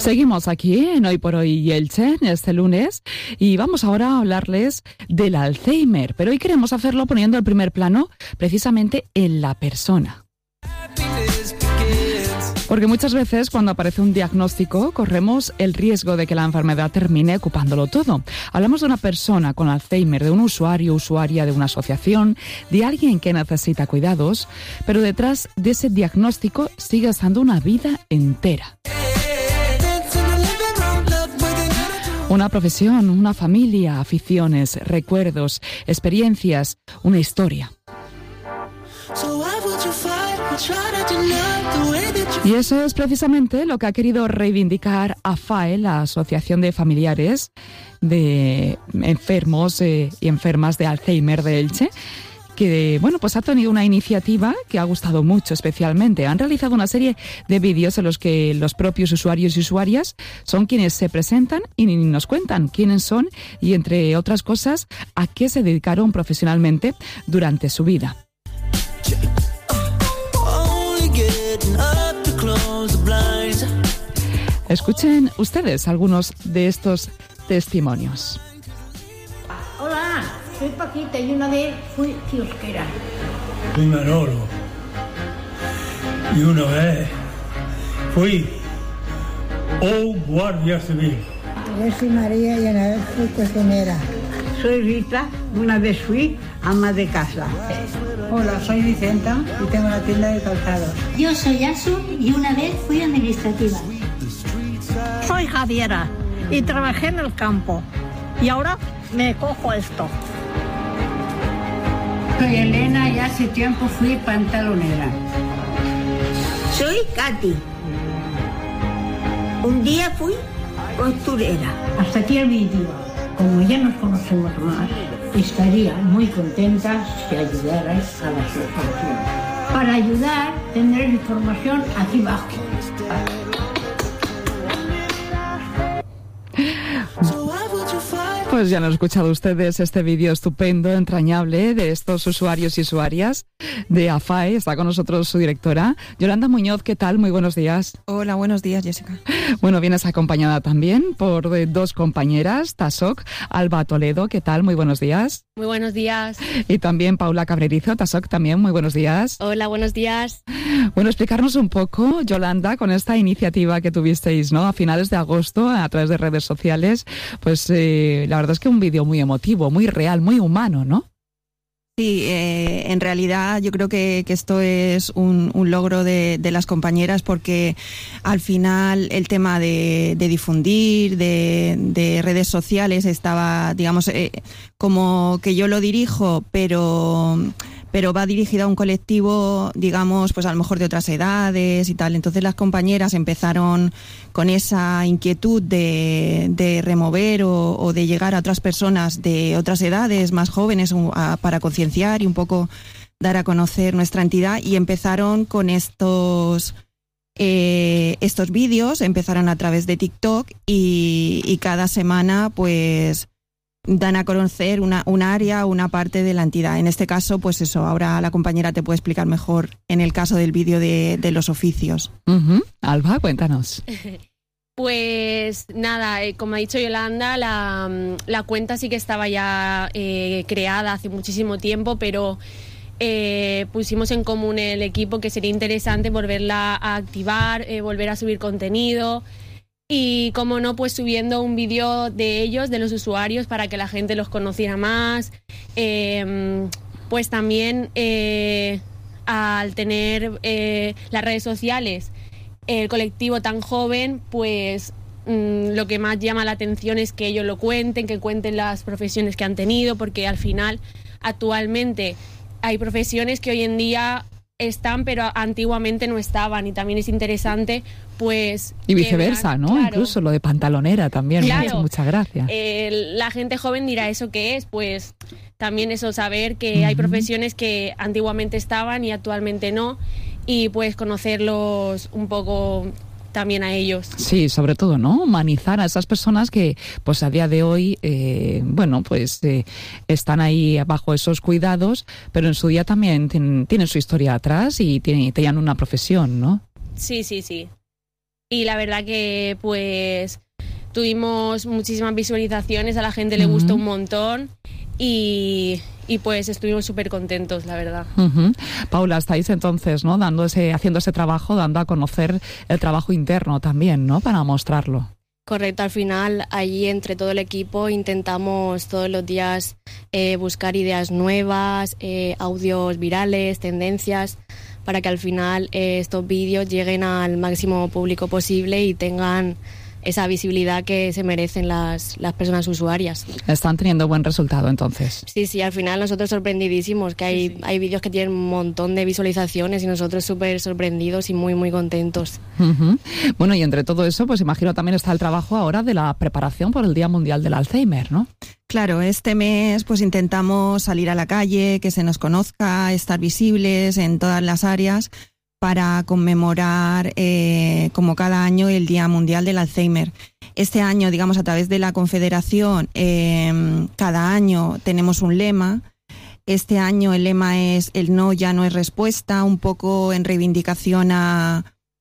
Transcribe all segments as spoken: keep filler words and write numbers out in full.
Seguimos aquí en Hoy por Hoy Elche, en este lunes, y vamos ahora a hablarles del Alzheimer, pero hoy queremos hacerlo poniendo el primer plano precisamente en la persona. Porque muchas veces cuando aparece un diagnóstico corremos el riesgo de que la enfermedad termine ocupándolo todo. Hablamos de una persona con Alzheimer, de un usuario, usuaria de una asociación, de alguien que necesita cuidados, pero detrás de ese diagnóstico sigue estando una vida entera. Una profesión, una familia, aficiones, recuerdos, experiencias, una historia. Y eso es precisamente lo que ha querido reivindicar A F A E, la Asociación de Familiares de Enfermos eh, y Enfermas de Alzheimer de Elche, que bueno, pues ha tenido una iniciativa que ha gustado mucho especialmente. Han realizado una serie de vídeos en los que los propios usuarios y usuarias son quienes se presentan y nos cuentan quiénes son y, entre otras cosas, a qué se dedicaron profesionalmente durante su vida. Escuchen ustedes algunos de estos testimonios. Hola, soy Paquita y una vez fui kiosquera. Soy Manolo y una vez fui oh, guardia civil. Yo soy María y una vez fui cocinera. Soy Rita, una vez fui ama de casa. Hola, soy Vicenta y tengo una tienda de calzados. Yo soy Asun y una vez fui administrativa. Soy Javiera y trabajé en el campo y ahora me cojo esto. Soy Elena y hace tiempo fui pantalonera. Soy Katy. Un día fui costurera. Hasta aquí el vídeo. Como ya nos conocemos más, estaría muy contenta si ayudarais a la asociación. Para ayudar, tendréis información aquí abajo. Pues ya han escuchado ustedes este vídeo estupendo, entrañable, de estos usuarios y usuarias de A F A E. Está con nosotros su directora, Yolanda Muñoz. ¿Qué tal? Muy buenos días. Hola, buenos días, Jessica. Bueno, vienes acompañada también por dos compañeras, Tasok, Alba Toledo. ¿Qué tal? Muy buenos días. Muy buenos días. Y también Paula Cabrerizo. Tasok también, muy buenos días. Hola, buenos días. Bueno, explicarnos un poco, Yolanda, con esta iniciativa que tuvisteis, ¿no?, a finales de agosto, a través de redes sociales, pues eh, la verdad es que un vídeo muy emotivo, muy real, muy humano, ¿no? Sí, eh, en realidad yo creo que, que esto es un, un logro de, de las compañeras, porque al final el tema de, de difundir, de, de redes sociales estaba, digamos, eh, como que yo lo dirijo, pero... pero va dirigida a un colectivo, digamos, pues a lo mejor de otras edades y tal. Entonces las compañeras empezaron con esa inquietud de, de remover o, o de llegar a otras personas de otras edades, más jóvenes, a, para concienciar y un poco dar a conocer nuestra entidad, y empezaron con estos... Eh, estos vídeos, empezaron a través de TikTok y, y cada semana pues dan a conocer una, una área, una parte de la entidad. En este caso, pues eso, ahora la compañera te puede explicar mejor en el caso del vídeo de, de los oficios. Uh-huh. Alba, cuéntanos. Pues nada, eh, como ha dicho Yolanda, la, la cuenta sí que estaba ya eh, creada hace muchísimo tiempo, pero eh, pusimos en común el equipo que sería interesante volverla a activar, eh, volver a subir contenido. Y como no, pues subiendo un vídeo de ellos, de los usuarios, para que la gente los conociera más. Eh, pues también eh, al tener eh, las redes sociales, el colectivo tan joven, pues mmm, lo que más llama la atención es que ellos lo cuenten, que cuenten las profesiones que han tenido, porque al final, actualmente, hay profesiones que hoy en día están, pero antiguamente no estaban, y también es interesante, pues... Y viceversa, vean, ¿no? Claro. Incluso lo de pantalonera también, claro, me ha hecho mucha gracia. Eh, la gente joven dirá, ¿eso qué es? Pues también eso, saber que uh-huh. hay profesiones que antiguamente estaban y actualmente no, y pues conocerlos un poco también a ellos. Sí, sobre todo, ¿no? Humanizar a esas personas que, pues a día de hoy, eh, bueno, pues eh, están ahí bajo esos cuidados, pero en su día también tienen, tienen su historia atrás y tienen, tenían una profesión, ¿no? Sí, sí, sí. y la verdad que pues tuvimos muchísimas visualizaciones, a la gente le gustó un montón y, y pues estuvimos súper contentos, la verdad. Uh-huh. Paula, estáis entonces, ¿no? Dando ese, haciendo ese trabajo, dando a conocer el trabajo interno también, ¿no? Para mostrarlo. Correcto, al final allí entre todo el equipo intentamos todos los días eh, buscar ideas nuevas, eh, audios virales, tendencias, para que al final eh, estos vídeos lleguen al máximo público posible y tengan esa visibilidad que se merecen las, las personas usuarias. Están teniendo buen resultado entonces. Sí, sí, al final nosotros sorprendidísimos, que hay, sí, sí. hay vídeos que tienen un montón de visualizaciones y nosotros súper sorprendidos y muy, muy contentos. Uh-huh. Bueno, y entre todo eso, pues imagino también está el trabajo ahora de la preparación por el Día Mundial del Alzheimer, ¿no? Claro, este mes pues intentamos salir a la calle, que se nos conozca, estar visibles en todas las áreas, para conmemorar eh, como cada año el Día Mundial del Alzheimer. Este año, digamos, a través de la Confederación, eh, cada año tenemos un lema. Este año el lema es el no ya no es respuesta, un poco en reivindicación a,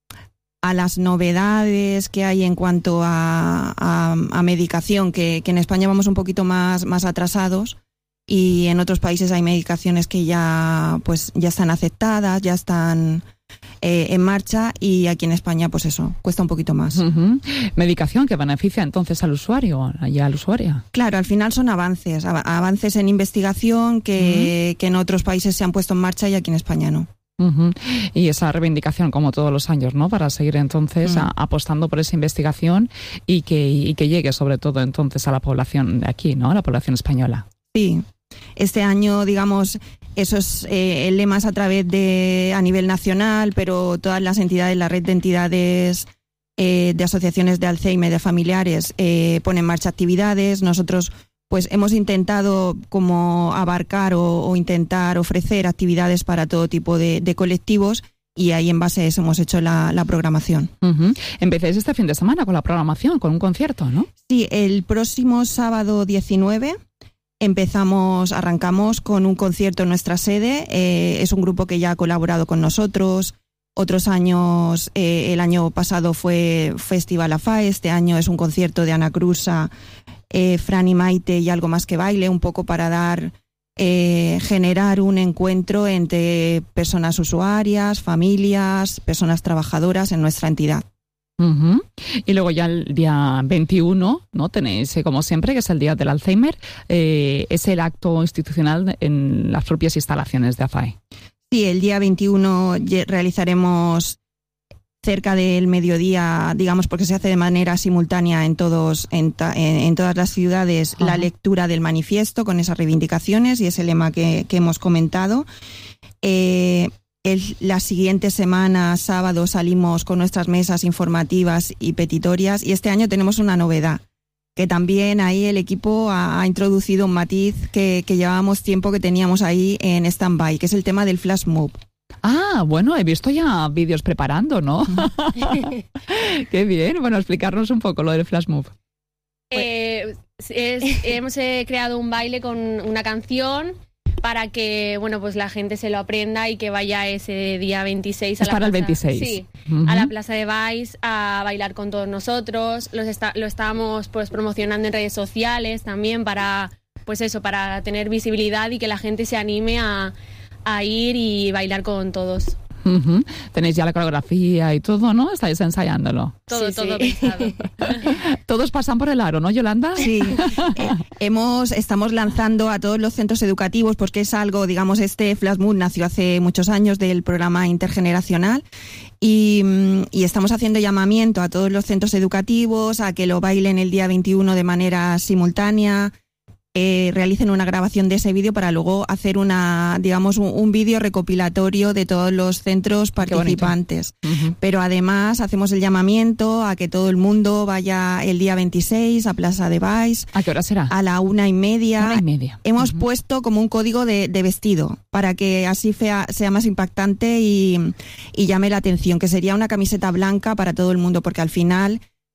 a las novedades que hay en cuanto a, a, a medicación, que, que en España vamos un poquito más, más atrasados. Y en otros países hay medicaciones que ya pues ya están aceptadas, ya están eh, en marcha, y aquí en España pues eso, cuesta un poquito más. Uh-huh. Medicación que beneficia entonces al usuario y a la usuaria. Claro, al final son avances, av- avances en investigación que, uh-huh. que en otros países se han puesto en marcha y aquí en España no. Uh-huh. Y esa reivindicación como todos los años, ¿no? Para seguir entonces uh-huh. a, apostando por esa investigación y que, y que llegue sobre todo entonces a la población de aquí, ¿no? A la población española. Sí. Este año, digamos, eso es eh, el lema es a través de a nivel nacional, pero todas las entidades, la red de entidades eh, de asociaciones de Alzheimer, de familiares, eh, ponen en marcha actividades. Nosotros, pues, hemos intentado como abarcar o, o intentar ofrecer actividades para todo tipo de, de colectivos. Y ahí en base a eso hemos hecho la, la programación. Uh-huh. Empecéis este fin de semana con la programación, con un concierto, ¿no? Sí, el próximo sábado diecinueve empezamos, arrancamos con un concierto en nuestra sede. Eh, es un grupo que ya ha colaborado con nosotros. Otros años, eh, el año pasado fue Festival A F A E, este año es un concierto de Ana Cruza, eh, Fran y Maite y Algo Más Que Baile, un poco para dar... Eh, generar un encuentro entre personas usuarias, familias, personas trabajadoras en nuestra entidad. Uh-huh. Y luego ya el día veintiuno, ¿no? Tenéis, eh, como siempre, que es el Día del Alzheimer, eh, es el acto institucional en las propias instalaciones de A F A E. Sí, el día veintiuno realizaremos cerca del mediodía, digamos, porque se hace de manera simultánea en todos en, ta, en, en todas las ciudades, uh-huh. la lectura del manifiesto con esas reivindicaciones y ese lema que, que hemos comentado. Eh, el, la siguiente semana, sábado, salimos con nuestras mesas informativas y petitorias, y este año tenemos una novedad, que también ahí el equipo ha, ha introducido un matiz que, que llevábamos tiempo que teníamos ahí en stand-by, que es el tema del flash mob. Ah, bueno, he visto ya vídeos preparando, ¿no? Qué bien. Bueno, explicarnos un poco lo del flash mob. Eh, es, hemos eh, creado un baile con una canción para que, bueno, pues la gente se lo aprenda y que vaya ese día veintiséis a es la para plaza, el veintiséis. Sí, uh-huh. a la Plaza de Baix a bailar con todos nosotros. Los está, lo estábamos pues promocionando en redes sociales también para, pues eso, para tener visibilidad y que la gente se anime a a ir y bailar con todos. Uh-huh. Tenéis ya la coreografía y todo, ¿no? Estáis ensayándolo. Todo, sí, todo sí. pensado. Todos pasan por el aro, ¿no, Yolanda? Sí. eh, hemos, estamos lanzando a todos los centros educativos, porque es algo, digamos, este Flash Mob nació hace muchos años del programa intergeneracional, y, y estamos haciendo llamamiento a todos los centros educativos a que lo bailen el día veintiuno de manera simultánea. Eh, realicen una grabación de ese vídeo para luego hacer una, digamos, un, un vídeo recopilatorio de todos los centros participantes. Uh-huh. Pero además hacemos el llamamiento a que todo el mundo vaya el día veintiséis a Plaza de Baix. ¿A qué hora será? A la una y media. Una y media. Hemos uh-huh. puesto como un código de, de vestido para que así fea, sea más impactante y, y llame la atención, que sería una camiseta blanca para todo el mundo, porque al final,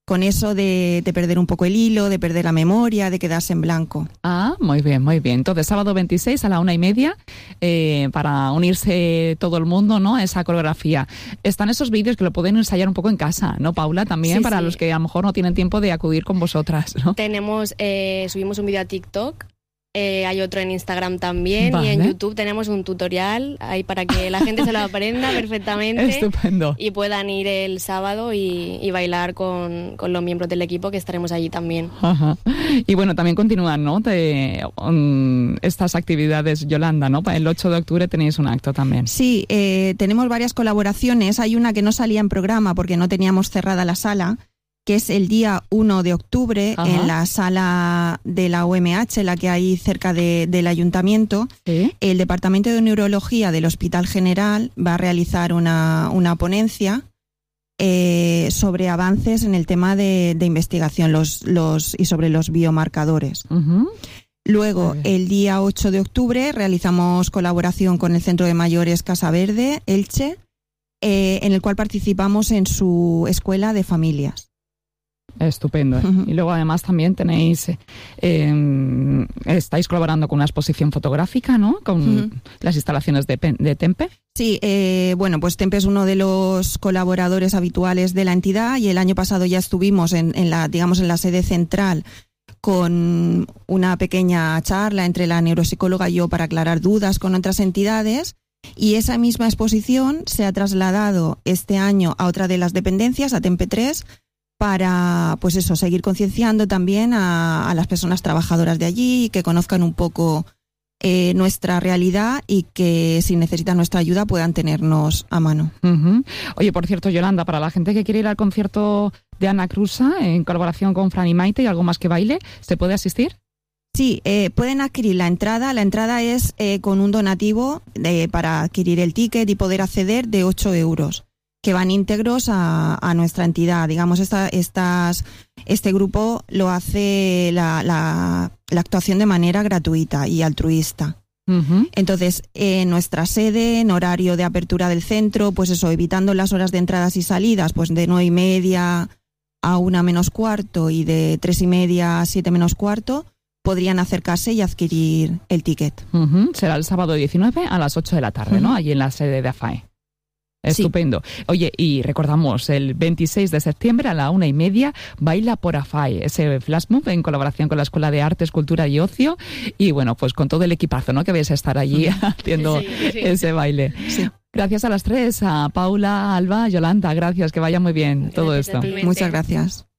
con eso de, de perder un poco el hilo, de perder la memoria, de quedarse en blanco. Ah, muy bien, muy bien. Entonces, sábado veintiséis a la una y media, eh, para unirse todo el mundo, ¿no?, a esa coreografía. Están esos vídeos que lo pueden ensayar un poco en casa, ¿no, Paula? También Sí, para sí. los que a lo mejor no tienen tiempo de acudir con vosotras, ¿no? Tenemos, eh, subimos un vídeo a TikTok. Eh, hay otro en Instagram también, Vale. y en YouTube tenemos un tutorial ahí para que la gente se lo aprenda perfectamente. Estupendo. Y puedan ir el sábado y, y bailar con, con los miembros del equipo, que estaremos allí también. Ajá. Y bueno, también continúan, ¿no?, de, um, estas actividades, Yolanda, ¿no? El ocho de octubre tenéis un acto también. Sí, eh, tenemos varias colaboraciones. Hay una que no salía en programa porque no teníamos cerrada la sala, que es el día uno de octubre. Ajá. En la sala de la U M H, la que hay cerca de, del ayuntamiento. ¿Sí? El Departamento de Neurología del Hospital General va a realizar una, una ponencia eh, sobre avances en el tema de, de investigación los, los, y sobre los biomarcadores. Uh-huh. Luego, el día ocho de octubre, realizamos colaboración con el Centro de Mayores Casa Verde, Elche, eh, en el cual participamos en su escuela de familias. Estupendo. Uh-huh. Y luego además también tenéis, eh, estáis colaborando con una exposición fotográfica, ¿no?, con uh-huh. las instalaciones de, de Tempe. Sí, eh, bueno, pues Tempe es uno de los colaboradores habituales de la entidad, y el año pasado ya estuvimos en, en la, digamos, en la sede central con una pequeña charla entre la neuropsicóloga y yo para aclarar dudas con otras entidades. Y esa misma exposición se ha trasladado este año a otra de las dependencias, a Tempe tres, para, pues eso, seguir concienciando también a, a las personas trabajadoras de allí, y que conozcan un poco eh, nuestra realidad, y que si necesitan nuestra ayuda puedan tenernos a mano. Uh-huh. Oye, por cierto, Yolanda, para la gente que quiere ir al concierto de Ana Cruza, en colaboración con Fran y Maite y Algo Más que Baile, ¿se puede asistir? Sí, eh, pueden adquirir la entrada. La entrada es eh, con un donativo de, para adquirir el ticket y poder acceder, de ocho euros. Que van íntegros a, a nuestra entidad. Digamos, esta, estas, este grupo lo hace la, la, la actuación de manera gratuita y altruista. Uh-huh. Entonces, en nuestra sede, en horario de apertura del centro, pues eso, evitando las horas de entradas y salidas, pues de nueve y media a una menos cuarto y de tres y media a siete menos cuarto, podrían acercarse y adquirir el ticket. Uh-huh. Será el sábado diecinueve a las ocho de la tarde, uh-huh. ¿no? Allí en la sede de A F A E. Estupendo. Sí. Oye, y recordamos, el veintiséis de septiembre a la una y media, Baila por A F A E, ese flash mob en colaboración con la Escuela de Artes, Cultura y Ocio, y bueno, pues con todo el equipazo, ¿no?, que vais a estar allí haciendo sí, sí. ese baile. Sí. Gracias a las tres, a Paula, Alba, Yolanda, gracias, que vaya muy bien todo gracias esto. Muchas gracias.